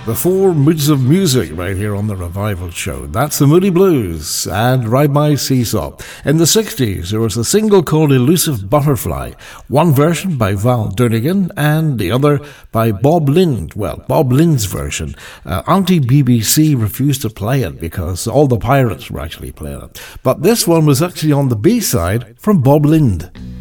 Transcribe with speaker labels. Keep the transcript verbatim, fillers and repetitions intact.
Speaker 1: The four moods of music right here on the Revival Show. That's the Moody Blues and Ride My Seesaw. In the sixties, there was a single called Elusive Butterfly. One version by Val Donegan and the other by Bob Lind. Well, Bob Lind's version. Uh, Auntie-B B C refused to play it because all the pirates were actually playing it. But this one was actually on the B-side from Bob Lind.